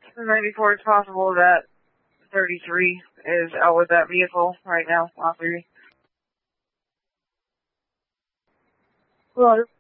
the night before it's possible that 33 is out with that vehicle right now, off duty. Roger.